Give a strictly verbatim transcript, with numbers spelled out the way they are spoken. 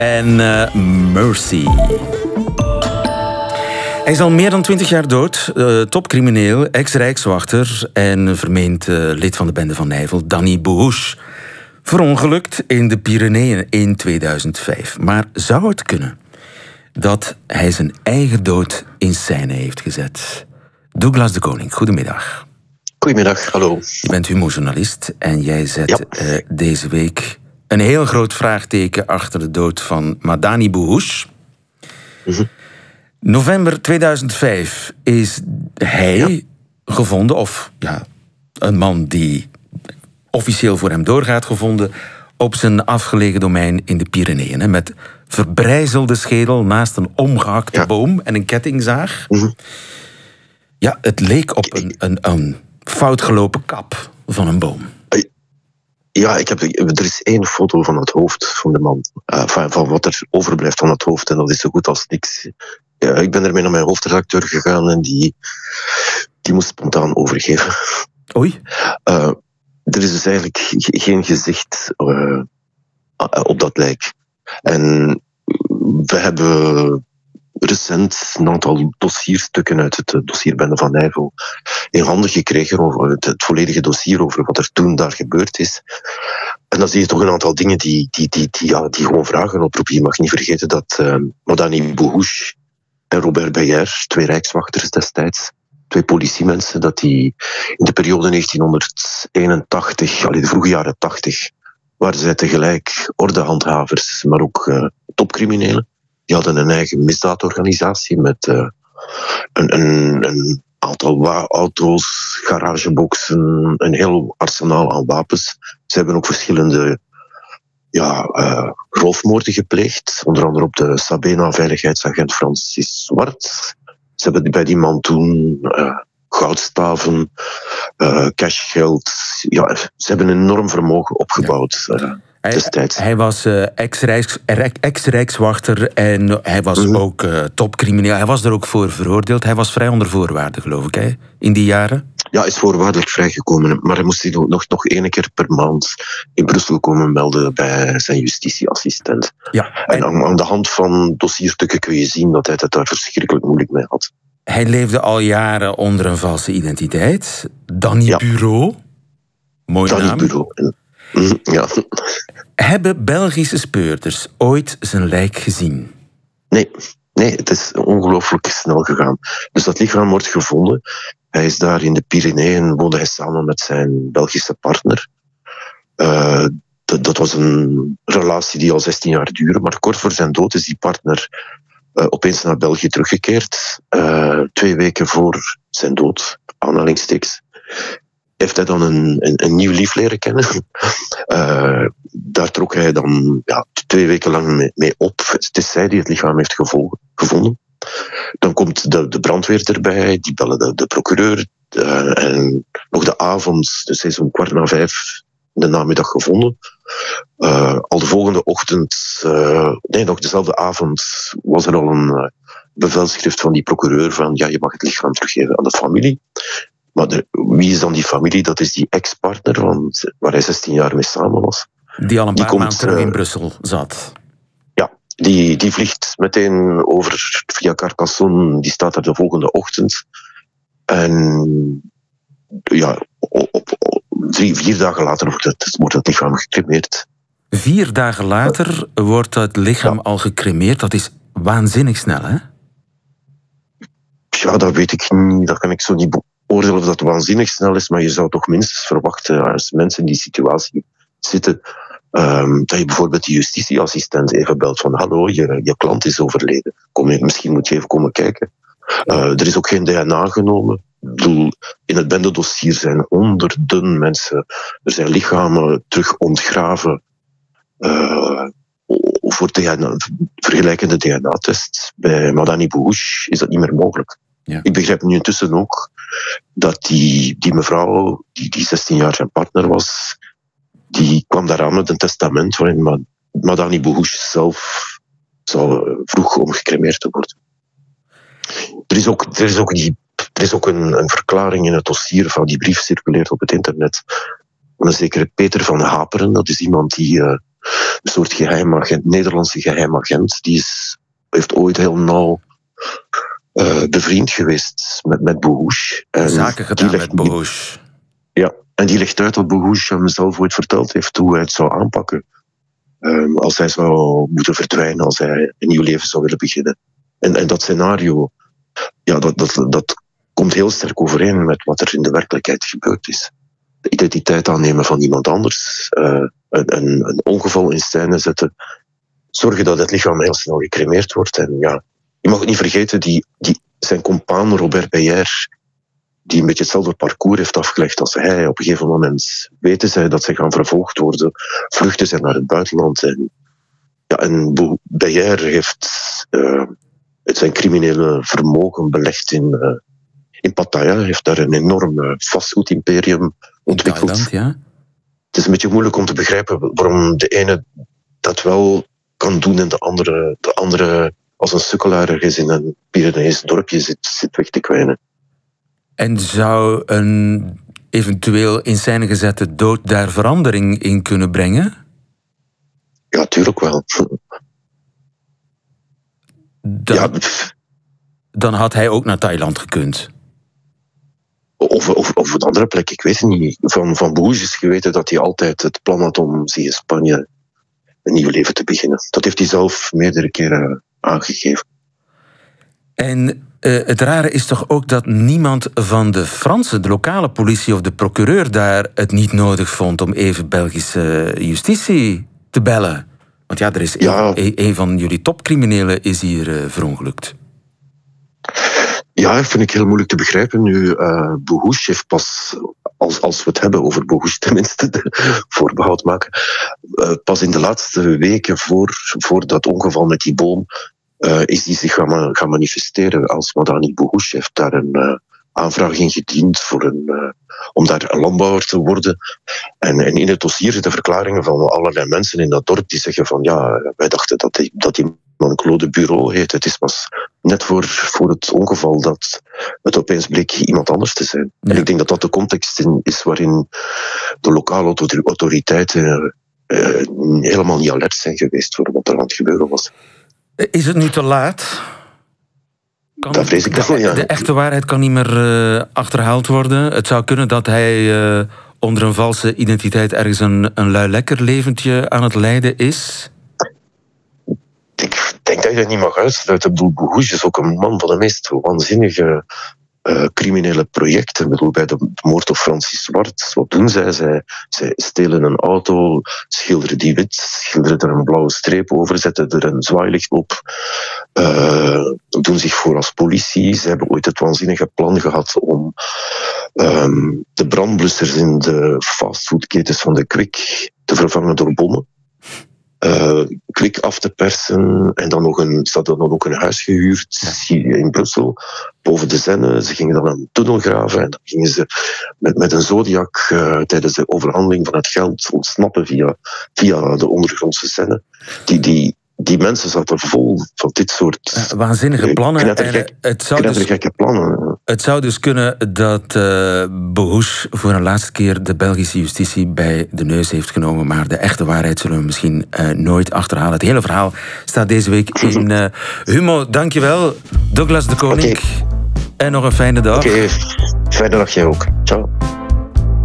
En uh, Mercy. Hij is al meer dan twintig jaar dood. Uh, topcrimineel, ex-rijkswachter en vermeend uh, lid van de bende van Nijvel, Danny Bourrouche. Verongelukt in de Pyreneeën in tweeduizend vijf. Maar zou het kunnen dat hij zijn eigen dood in scène heeft gezet? Douglas de Koning, goedemiddag. Goedemiddag, hallo. Je bent humorjournalist en jij zet ja. uh, deze week een heel groot vraagteken achter de dood van Madani Bourrouche. Mm-hmm. November tweeduizend vijf is hij ja. gevonden, of ja, een man die officieel voor hem doorgaat gevonden, op zijn afgelegen domein in de Pyreneeën. Met verbrijzelde schedel naast een omgehakte ja. boom en een kettingzaag. Mm-hmm. Ja, het leek op een, een, een foutgelopen kap van een boom. Ja, ik heb, er is één foto van het hoofd van de man. Uh, van, van wat er overblijft van het hoofd. En dat is zo goed als niks. Ja, ik ben ermee naar mijn hoofdredacteur gegaan en die, die moest spontaan overgeven. Oei. Uh, er is dus eigenlijk geen gezicht uh, op dat lijk. En we hebben recent een aantal dossierstukken uit het dossierbende van Nijvel in handen gekregen over het, het volledige dossier over wat er toen daar gebeurd is. En dan zie je toch een aantal dingen die, die, die, die, ja, die gewoon vragen oproepen. Je mag niet vergeten dat uh, Madani Bourrouche en Robert Beyer, twee rijkswachters destijds, twee politiemensen, dat die in de periode negentienhonderdeenentachtig, allee, de vroege jaren tachtig, waren zij tegelijk ordehandhavers, maar ook uh, topcriminelen. Die hadden een eigen misdaadorganisatie met uh, een, een, een aantal wa- auto's, garageboxen, een heel arsenaal aan wapens. Ze hebben ook verschillende ja, uh, roofmoorden gepleegd. Onder andere op de Sabena-veiligheidsagent Francis Zwart. Ze hebben bij die man toen uh, goudstaven, uh, cashgeld. Ja, ze hebben een enorm vermogen opgebouwd. Uh, Hij, hij was uh, ex-rijks, ex-rijkswachter en hij was mm-hmm. ook uh, topcrimineel. Hij was er ook voor veroordeeld. Hij was vrij onder voorwaarden, geloof ik, hè, in die jaren? Ja, hij is voorwaardelijk vrijgekomen. Maar hij moest zich nog, nog één keer per maand in Brussel komen melden bij zijn justitieassistent. Ja, en, en aan, aan de hand van dossierstukken kun je zien dat hij het daar verschrikkelijk moeilijk mee had. Hij leefde al jaren onder een valse identiteit. Danny ja. Bureau. Mooie Danny naam. Bureau. Ja. Hebben Belgische speurders ooit zijn lijk gezien? Nee, nee, het is ongelooflijk snel gegaan. Dus dat lichaam wordt gevonden. Hij is daar in de Pyreneeën, woonde hij samen met zijn Belgische partner. Uh, dat, dat was een relatie die al zestien jaar duurde, maar kort voor zijn dood is die partner uh, opeens naar België teruggekeerd. Uh, twee weken voor zijn dood, aanhalingstekens. Heeft hij dan een, een, een nieuw lief leren kennen. Uh, daar trok hij dan ja, twee weken lang mee, mee op. Het is zij die het lichaam heeft gevolgen, gevonden. Dan komt de, de brandweer erbij, die bellen de, de procureur. Uh, en nog de avond, dus hij is om kwart na vijf in de namiddag gevonden. Uh, al de volgende ochtend, uh, nee, nog dezelfde avond, was er al een uh, bevelschrift van die procureur van ja, je mag het lichaam teruggeven aan de familie. Maar de, wie is dan die familie? Dat is die ex-partner van, waar hij zestien jaar mee samen was. Die al een paar maanden terug in Brussel zat. Ja, die, die vliegt meteen over via Carcassonne. Die staat er de volgende ochtend. En ja, op, op, op, drie, vier dagen later wordt het, wordt het lichaam gecremeerd. Vier dagen later wordt het lichaam ja. al gecremeerd. Dat is waanzinnig snel, hè? Ja, dat weet ik niet. Dat kan ik zo niet beoordelen of dat waanzinnig snel is. Maar je zou toch minstens verwachten, als mensen in die situatie zitten, um, dat je bijvoorbeeld die justitieassistent even belt van hallo, je, je klant is overleden. Kom, misschien moet je even komen kijken. Uh, er is ook geen D N A genomen. Ik bedoel, in het bendedossier zijn honderden mensen. Er zijn lichamen terug ontgraven uh, voor D N A, vergelijkende D N A-tests. Bij Madani Bourrouche is dat niet meer mogelijk. Ja. Ik begrijp nu intussen ook dat die, die mevrouw, die, die zestien jaar zijn partner was, die kwam daaraan met een testament waarin Madani Bourrouche zelf zou vroeg om gecremeerd te worden. Er is ook, er is ook, die, er is ook een, een verklaring in het dossier van die brief circuleert op het internet. Van een zekere Peter van Haperen, dat is iemand die uh, een soort geheim agent, Nederlandse geheim agent. Die is, heeft ooit heel nauw uh, bevriend geweest met, met Bohouch. Zaken gedaan met Bohouch. Ja, en die legt uit dat Bohouch hem zelf ooit verteld heeft hoe hij het zou aanpakken. Um, als hij zou moeten verdwijnen, als hij een nieuw leven zou willen beginnen. En, en dat scenario, ja, dat, dat, dat komt heel sterk overeen met wat er in de werkelijkheid gebeurd is. De identiteit aannemen van iemand anders, uh, een, een, een ongeval in scène zetten, zorgen dat het lichaam heel snel gecremeerd wordt. En ja, je mag het niet vergeten, die, die, zijn compaan Robert Beyer, die een beetje hetzelfde parcours heeft afgelegd als hij. Op een gegeven moment weten zij dat ze gaan vervolgd worden, vluchten zij naar het buitenland. En, ja, en Beyer heeft uh, zijn criminele vermogen belegd in, uh, in Pattaya. Hij heeft daar een enorm uh, vastgoedimperium ontwikkeld. Thailand, ja. Het is een beetje moeilijk om te begrijpen waarom de ene dat wel kan doen en de andere, de andere als een sukkelaar ergens in een Pyrenees dorpje zit, zit weg te kwijnen. En zou een eventueel in scène gezette dood daar verandering in kunnen brengen? Ja, tuurlijk wel. Dan, ja. dan had hij ook naar Thailand gekund. Of, of, of een andere plek, ik weet het niet. Van, van Bohouch is geweten dat hij altijd het plan had om zich in Spanje een nieuw leven te beginnen. Dat heeft hij zelf meerdere keren aangegeven. En uh, het rare is toch ook dat niemand van de Franse, de lokale politie of de procureur daar het niet nodig vond om even Belgische justitie te bellen. Want ja, er is ja. een, een van jullie topcriminelen is hier uh, verongelukt. Ja, dat vind ik heel moeilijk te begrijpen. Nu, uh, Bohouch heeft pas, als, als we het hebben over Bohouch tenminste, de voorbehoud maken, uh, pas in de laatste weken voor, voor dat ongeval met die boom, uh, is die zich gaan, gaan manifesteren als Madani Bohouch. Heeft daar een uh, aanvraag in gediend voor een, uh, om daar landbouwer te worden. En, en in het dossier zitten verklaringen van allerlei mensen in dat dorp die zeggen van ja, wij dachten dat die, dat die man Claude Bureau heet. Het is pas net voor, voor het ongeval dat het opeens bleek iemand anders te zijn. Ja. En ik denk dat dat de context in is waarin de lokale autoriteiten uh, helemaal niet alert zijn geweest voor wat er aan het gebeuren was. Is het nu te laat? Kan dat vrees ik wel, ja. De echte waarheid kan niet meer uh, achterhaald worden. Het zou kunnen dat hij uh, onder een valse identiteit ergens een, een lui lekker leventje aan het leiden is. Ik denk dat je dat niet mag uitsluiten. Ik bedoel, Bohouch is ook een man van de meest waanzinnige uh, criminele projecten. Ik bedoel, bij de moord op Francis Zwart, wat doen zij? zij? Zij stelen een auto, schilderen die wit, schilderen er een blauwe streep over, zetten er een zwaailicht op, uh, doen zich voor als politie. Ze hebben ooit het waanzinnige plan gehad om um, de brandblussers in de fastfoodketens van de Kwik te vervangen door bommen. Uh, Kwik af te persen en dan nog een, ze hadden dan ook een huis gehuurd in Brussel, boven de Zenne. Ze gingen dan een tunnel graven en dan gingen ze met, met een Zodiac uh, tijdens de overhandeling van het geld ontsnappen via, via de ondergrondse Zenne. Die, die, die mensen zaten vol van dit soort uh, waanzinnige plannen. Knettergek, en het, zou dus, plannen. Het zou dus kunnen dat uh, Bohouch voor een laatste keer de Belgische justitie bij de neus heeft genomen, maar de echte waarheid zullen we misschien uh, nooit achterhalen. Het hele verhaal staat deze week in uh, Humo. Dankjewel, Douglas de Koning. Okay. En nog een fijne dag. Oké, okay. Fijne dag jij ook. Ciao.